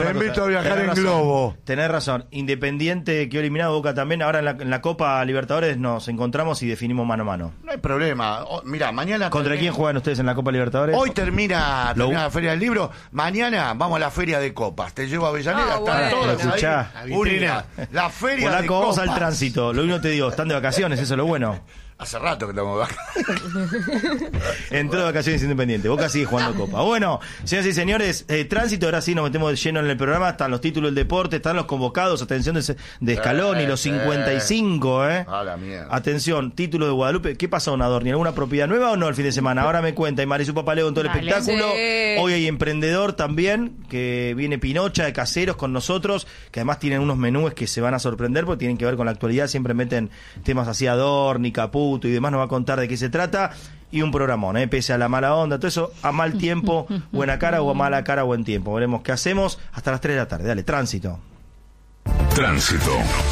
Te invito a viajar en globo. Tenés razón. Independiente quedó eliminado, Boca también. Ahora en la Copa Libertadores nos encontramos y definimos mano a mano. No hay problema. Mirá, mañana... ¿Contra quién juegan ustedes en la Copa Libertadores? Hoy termina la Feria del Libro. Mañana vamos a la Feria de Copas. Te llevo a Avellaneda. Están todas escuchá. La Feria Polaco, de Copas. vamos al tránsito. Lo único te digo, están de vacaciones, eso es lo bueno. Hace rato que estamos Entró de vacaciones Independiente. Boca sigue jugando Copa. Bueno, señoras y señores, tránsito, ahora sí nos metemos lleno en el programa. Están los títulos del deporte, están los convocados. Atención de Scaloni, los 55, A la mierda. Atención, título de Guadalupe. ¿Qué pasó, Nadorni? ¿Alguna propiedad nueva o no el fin de semana? Ahora me cuenta. Y Marisu Papaleo con todo el espectáculo. Sí. Hoy hay emprendedor también, que viene Pinocha de Caseros con nosotros, que además tienen unos menús que se van a sorprender porque tienen que ver con la actualidad. Siempre meten temas así, Adorni, Caputo y demás, nos va a contar de qué se trata, y un programón, pese a la mala onda, todo eso, a mal tiempo, buena cara, o a mala cara, buen tiempo. Veremos qué hacemos hasta las 3 de la tarde. Dale, tránsito. Tránsito.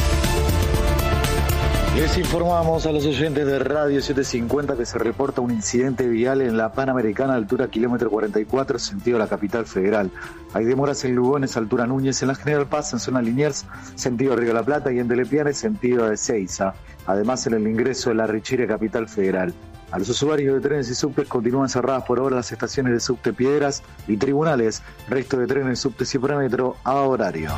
Les informamos a los oyentes de Radio 750 que se reporta un incidente vial en la Panamericana, altura kilómetro 44, sentido la capital federal. Hay demoras en Lugones, altura Núñez, en la General Paz, en zona Liniers, sentido Río de la Plata, y en Telepianes, sentido de Ezeiza. Además, en el ingreso de la Richire, capital federal. A los usuarios de trenes y subtes continúan cerradas por ahora las estaciones de subte Piedras y Tribunales. Resto de trenes, subtes y Prometro a horario.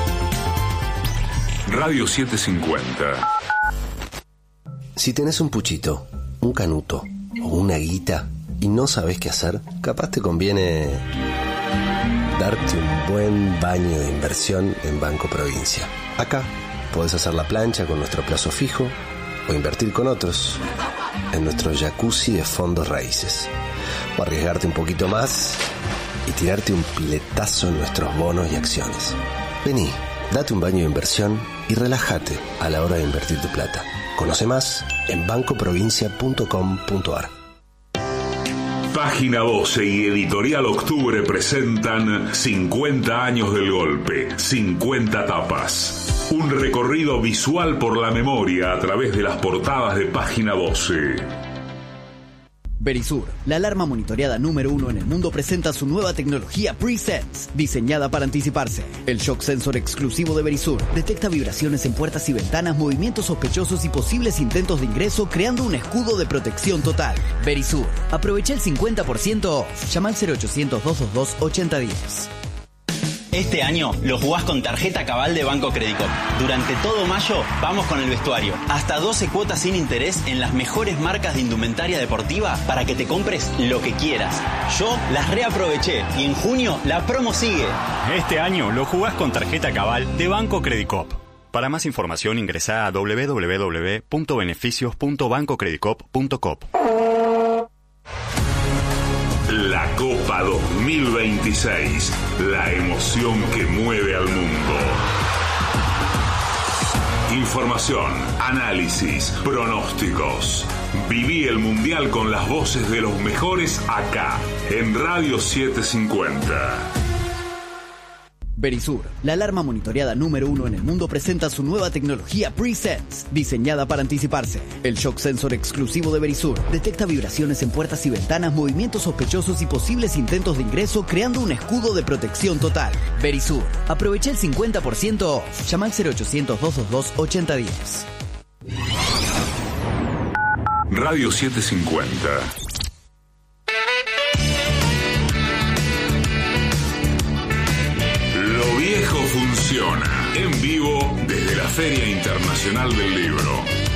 Radio 750. Si tenés un puchito, un canuto o una guita y no sabés qué hacer, capaz te conviene darte un buen baño de inversión en Banco Provincia. Acá podés hacer la plancha con nuestro plazo fijo o invertir con otros en nuestro jacuzzi de fondos raíces. O arriesgarte un poquito más y tirarte un piletazo en nuestros bonos y acciones. Vení, date un baño de inversión y relájate a la hora de invertir tu plata. Conoce más en bancoprovincia.com.ar. Página 12 y Editorial Octubre presentan 50 años del golpe, 50 tapas. Un recorrido visual por la memoria a través de las portadas de Página 12. Verisur, la alarma monitoreada número 1 en el mundo, presenta su nueva tecnología Pre-Sense, diseñada para anticiparse. El shock sensor exclusivo de Verisur detecta vibraciones en puertas y ventanas, movimientos sospechosos y posibles intentos de ingreso, creando un escudo de protección total. Verisur, aprovecha el 50% off. Llama al 0800-222-8010. Este año lo jugás con tarjeta Cabal de Banco Credicop. Durante todo mayo vamos con el vestuario. Hasta 12 cuotas sin interés en las mejores marcas de indumentaria deportiva para que te compres lo que quieras. Yo las reaproveché y en junio la promo sigue. Este año lo jugás con tarjeta Cabal de Banco Credicop. Para más información ingresá a www.beneficios.bancocredicop.com. La Copa 2026, la emoción que mueve al mundo. Información, análisis, pronósticos. Viví el Mundial con las voces de los mejores acá, en Radio 750. Verisur, la alarma monitoreada número 1 en el mundo, presenta su nueva tecnología Pre-Sense, diseñada para anticiparse. El shock sensor exclusivo de Verisur detecta vibraciones en puertas y ventanas, movimientos sospechosos y posibles intentos de ingreso, creando un escudo de protección total. Verisur, aprovecha el 50% off. Llama al 0800-222-8010. Radio 750. Lo viejo funciona. En vivo desde la Feria Internacional del Libro.